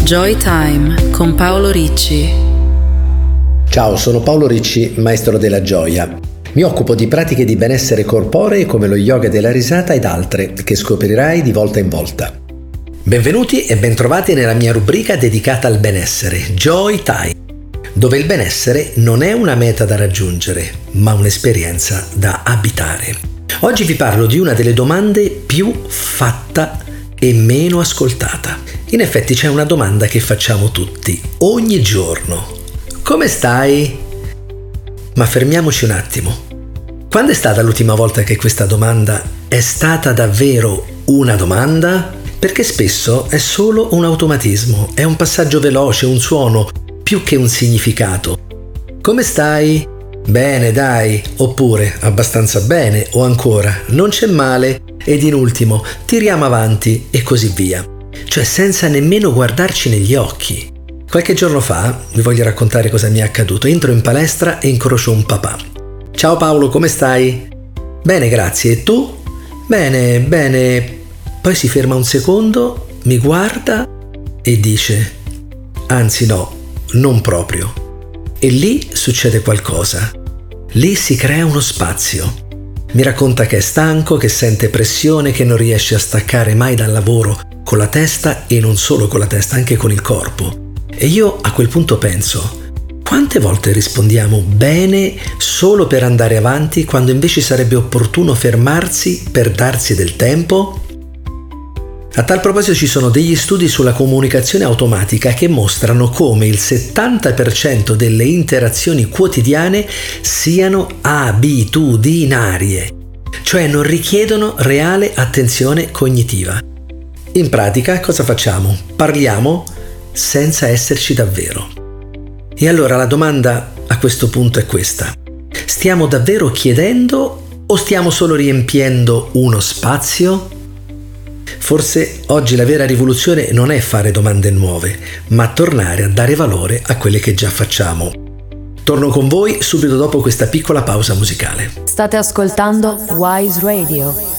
Joy Time con Paolo Ricci. Ciao, sono Paolo Ricci, maestro della gioia. Mi occupo di pratiche di benessere corporee come lo yoga della risata ed altre che scoprirai di volta in volta. Benvenuti e bentrovati nella mia rubrica dedicata al benessere, Joy Time, dove il benessere non è una meta da raggiungere, ma un'esperienza da abitare. Oggi vi parlo di una delle domande più fatta e meno ascoltata. In effetti c'è una domanda che facciamo tutti, ogni giorno. Come stai? Ma fermiamoci un attimo. Quando è stata l'ultima volta che questa domanda è stata davvero una domanda? Perché spesso è solo un automatismo, è un passaggio veloce, un suono, più che un significato. Come stai? Bene, dai, oppure abbastanza bene, o ancora non c'è male, ed in ultimo tiriamo avanti e così via. Cioè senza nemmeno guardarci negli occhi. Qualche giorno fa, vi voglio raccontare cosa mi è accaduto. Entro in palestra e incrocio un papà. Ciao Paolo, come stai? Bene, grazie. E tu? Bene. Poi si ferma un secondo, mi guarda e dice: anzi no, non proprio. E lì succede qualcosa. Lì si crea uno spazio. Mi racconta che è stanco, che sente pressione, che non riesce a staccare mai dal lavoro con la testa, e non solo con la testa, anche con il corpo. E io a quel punto penso: quante volte rispondiamo bene solo per andare avanti, quando invece sarebbe opportuno fermarsi per darsi del tempo? A tal proposito ci sono degli studi sulla comunicazione automatica che mostrano come il 70% delle interazioni quotidiane siano abitudinarie, cioè non richiedono reale attenzione cognitiva. In pratica cosa facciamo? Parliamo senza esserci davvero. E allora la domanda a questo punto è questa: stiamo davvero chiedendo o stiamo solo riempiendo uno spazio? Forse oggi la vera rivoluzione non è fare domande nuove, ma tornare a dare valore a quelle che già facciamo. Torno con voi subito dopo questa piccola pausa musicale. State ascoltando Wise Radio.